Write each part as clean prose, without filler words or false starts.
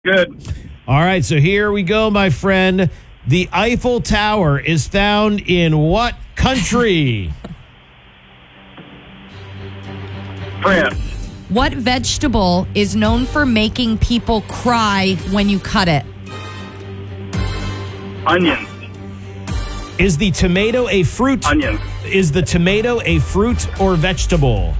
Good. All right, so here we go, my friend. The Eiffel Tower is found in what country? France. What vegetable is known for making people cry when you cut it? Onions. Is the tomato a fruit? Onions. Is the tomato a fruit or vegetable?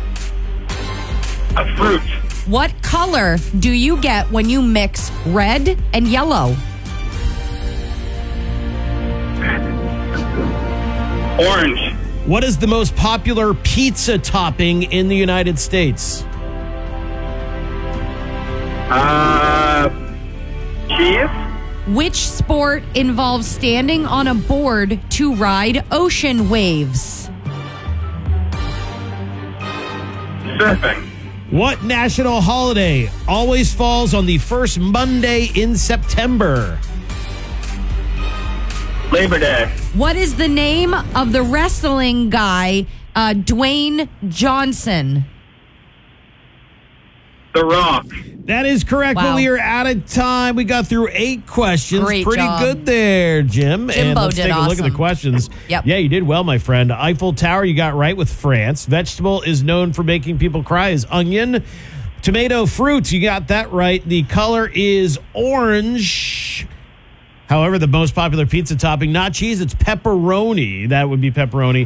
A fruit. What color do you get when you mix red and yellow? Orange. What is the most popular pizza topping in the United States? Cheese. Which sport involves standing on a board to ride ocean waves? Surfing. What national holiday always falls on the first Monday in September? Labor Day. What is the name of the wrestling guy, Dwayne Johnson? The Rock. That is correct, Wow. but we are out of time. We got through 8 questions. Great Pretty job. good there, Jim. And Jimbo let's did take a look at the awesome. questions. Yep. Yeah, you did well, my friend. Eiffel Tower, you got right with France. Vegetable is known for making people cry is onion. Tomato, fruit, you got that right. The color is orange. However, the most popular pizza topping, not cheese, it's pepperoni. That would be pepperoni.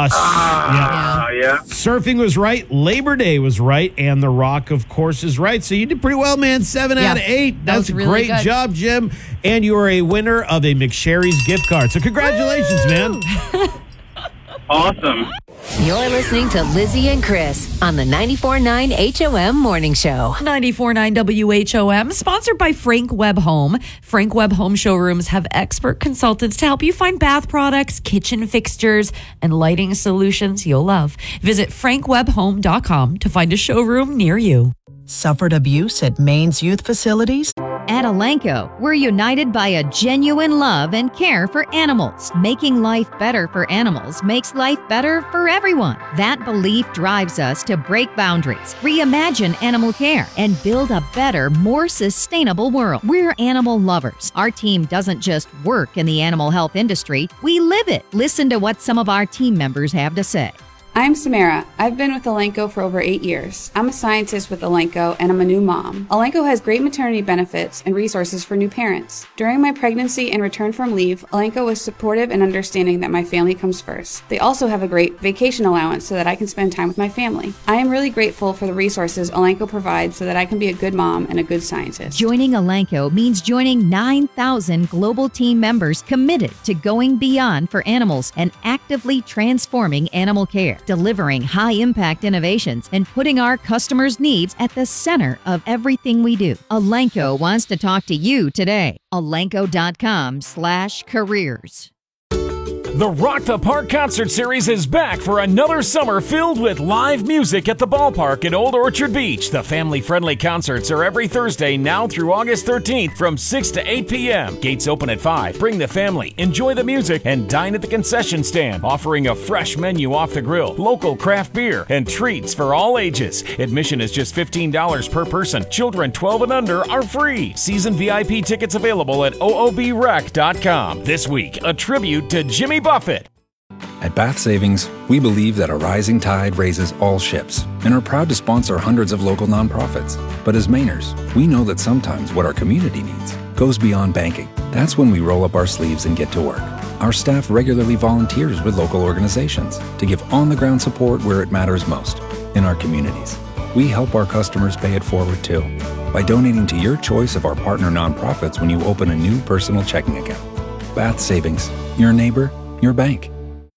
Yeah. Surfing was right. Labor Day was right. And The Rock, of course, is right. So you did pretty well, man. 7 out of 8. That That's was a really great good. job, Jim. And you are a winner of a McSherry's gift card. So congratulations, man. Awesome. You're listening to Lizzie and Chris on the 94.9 HOM Morning Show. 94.9 WHOM, sponsored by Frank Webb Home. Frank Webb Home showrooms have expert consultants to help you find bath products, kitchen fixtures, and lighting solutions you'll love. Visit frankwebbhome.com to find a showroom near you. Suffered abuse at Maine's youth facilities? At Elanco, we're united by a genuine love and care for animals. Making life better for animals makes life better for everyone. That belief drives us to break boundaries, reimagine animal care, and build a better, more sustainable world. We're animal lovers. Our team doesn't just work in the animal health industry, we live it. Listen to what some of our team members have to say. I'm Samara. I've been with Elanco for over 8 years. I'm a scientist with Elanco and I'm a new mom. Elanco has great maternity benefits and resources for new parents. During my pregnancy and return from leave, Elanco was supportive and understanding that my family comes first. They also have a great vacation allowance so that I can spend time with my family. I am really grateful for the resources Elanco provides so that I can be a good mom and a good scientist. Joining Elanco means joining 9,000 global team members committed to going beyond for animals and actively transforming animal care, delivering high-impact innovations, and putting our customers' needs at the center of everything we do. Elanco wants to talk to you today. Elanco.com/careers. The Rock the Park Concert Series is back for another summer filled with live music at the ballpark in Old Orchard Beach. The family-friendly concerts are every Thursday now through August 13th from 6 to 8 p.m. Gates open at 5. Bring the family, enjoy the music, and dine at the concession stand, offering a fresh menu off the grill, local craft beer, and treats for all ages. Admission is just $15 per person. Children 12 and under are free. Season VIP tickets available at oobrec.com. This week, a tribute to Jimmy Buffett. At Bath Savings, we believe that a rising tide raises all ships and are proud to sponsor hundreds of local nonprofits. But as Mainers, we know that sometimes what our community needs goes beyond banking. That's when we roll up our sleeves and get to work. Our staff regularly volunteers with local organizations to give on-the-ground support where it matters most, in our communities. We help our customers pay it forward too, by donating to your choice of our partner nonprofits when you open a new personal checking account. Bath Savings, your neighbor, your bank.